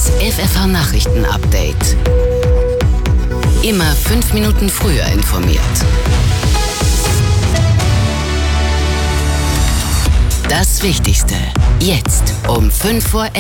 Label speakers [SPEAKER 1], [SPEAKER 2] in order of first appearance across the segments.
[SPEAKER 1] Das FFH-Nachrichten-Update. Immer 5 Minuten früher informiert. Das Wichtigste. Jetzt um 5:11 Uhr.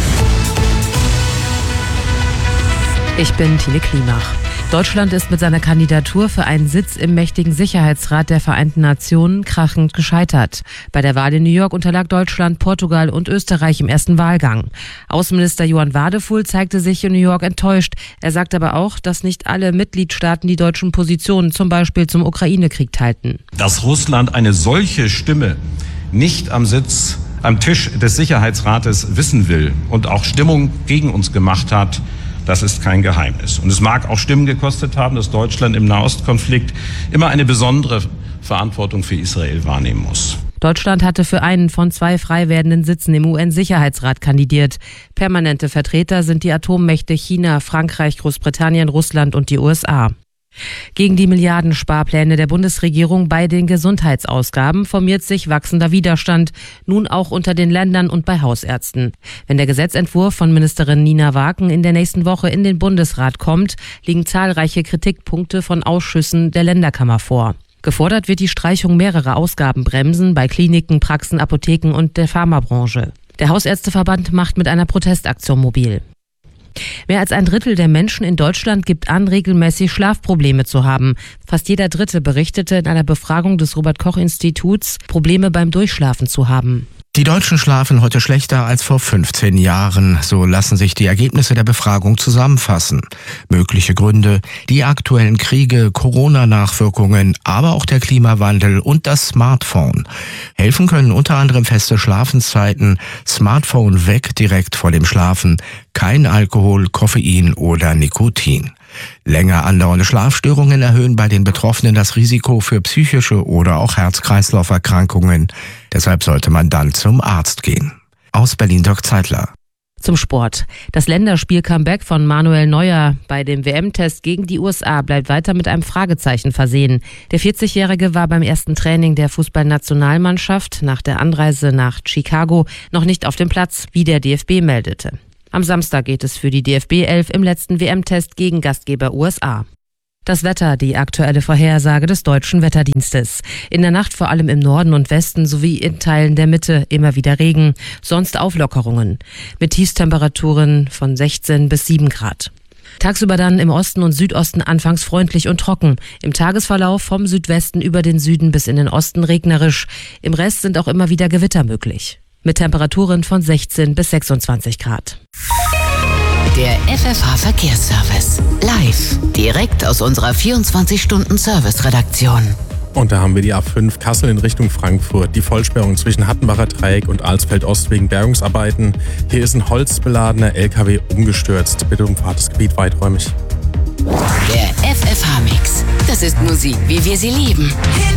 [SPEAKER 2] Ich bin Tine Klimach. Deutschland ist mit seiner Kandidatur für einen Sitz im mächtigen Sicherheitsrat der Vereinten Nationen krachend gescheitert. Bei der Wahl in New York unterlag Deutschland, Portugal und Österreich im ersten Wahlgang. Außenminister Johann Wadefuhl zeigte sich in New York enttäuscht. Er sagte aber auch, dass nicht alle Mitgliedstaaten die deutschen Positionen zum Beispiel zum Ukraine-Krieg teilten.
[SPEAKER 3] Dass Russland eine solche Stimme nicht am Tisch des Sicherheitsrates wissen will und auch Stimmung gegen uns gemacht hat, das ist kein Geheimnis. Und es mag auch Stimmen gekostet haben, dass Deutschland im Nahostkonflikt immer eine besondere Verantwortung für Israel wahrnehmen muss.
[SPEAKER 2] Deutschland hatte für einen von 2 frei werdenden Sitzen im UN-Sicherheitsrat kandidiert. Permanente Vertreter sind die Atommächte China, Frankreich, Großbritannien, Russland und die USA. Gegen die Milliardensparpläne der Bundesregierung bei den Gesundheitsausgaben formiert sich wachsender Widerstand, nun auch unter den Ländern und bei Hausärzten. Wenn der Gesetzentwurf von Ministerin Nina Waken in der nächsten Woche in den Bundesrat kommt, liegen zahlreiche Kritikpunkte von Ausschüssen der Länderkammer vor. Gefordert wird die Streichung mehrerer Ausgabenbremsen bei Kliniken, Praxen, Apotheken und der Pharmabranche. Der Hausärzteverband macht mit einer Protestaktion mobil. Mehr als 1/3 der Menschen in Deutschland gibt an, regelmäßig Schlafprobleme zu haben. Fast jeder Dritte berichtete in einer Befragung des Robert-Koch-Instituts, Probleme beim Durchschlafen zu haben.
[SPEAKER 4] Die Deutschen schlafen heute schlechter als vor 15 Jahren. So lassen sich die Ergebnisse der Befragung zusammenfassen. Mögliche Gründe: die aktuellen Kriege, Corona-Nachwirkungen, aber auch der Klimawandel und das Smartphone. Helfen können unter anderem feste Schlafenszeiten, Smartphone weg direkt vor dem Schlafen, kein Alkohol, Koffein oder Nikotin. Länger andauernde Schlafstörungen erhöhen bei den Betroffenen das Risiko für psychische oder auch Herz-Kreislauf-Erkrankungen. Deshalb sollte man dann zum Arzt gehen. Aus Berlin Dirk Zeitler.
[SPEAKER 2] Zum Sport. Das Länderspiel-Comeback von Manuel Neuer bei dem WM-Test gegen die USA bleibt weiter mit einem Fragezeichen versehen. Der 40-Jährige war beim ersten Training der Fußballnationalmannschaft nach der Anreise nach Chicago noch nicht auf dem Platz, wie der DFB meldete. Am Samstag geht es für die DFB-11 im letzten WM-Test gegen Gastgeber USA. Das Wetter, die aktuelle Vorhersage des Deutschen Wetterdienstes. In der Nacht vor allem im Norden und Westen sowie in Teilen der Mitte immer wieder Regen, sonst Auflockerungen. Mit Tiefstemperaturen von 16 bis 7 Grad. Tagsüber dann im Osten und Südosten anfangs freundlich und trocken. Im Tagesverlauf vom Südwesten über den Süden bis in den Osten regnerisch. Im Rest sind auch immer wieder Gewitter möglich. Mit Temperaturen von 16 bis 26 Grad.
[SPEAKER 1] Der FFH-Verkehrsservice. Live. Direkt aus unserer 24-Stunden-Service-Redaktion.
[SPEAKER 5] Und da haben wir die A5 Kassel in Richtung Frankfurt. Die Vollsperrung zwischen Hattenbacher Dreieck und Alsfeld-Ost wegen Bergungsarbeiten. Hier ist ein holzbeladener LKW umgestürzt. Bitte umfahrt das Gebiet weiträumig.
[SPEAKER 1] Der FFH-Mix. Das ist Musik, wie wir sie lieben.